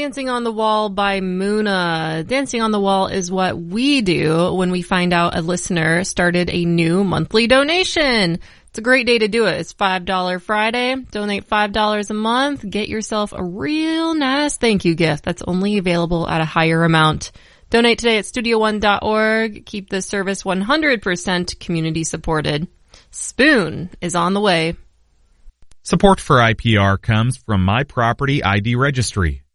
Dancing on the Wall by Muna. Dancing on the Wall is what we do when we find out a listener started a new monthly donation. It's a great day to do it. It's $5 Friday. Donate $5 a month. Get yourself a real nice thank you gift that's only available at a higher amount. Donate today at StudioOne.org. Keep this service 100% community supported. Spoon is on the way. Support for IPR comes from My Property ID Registry.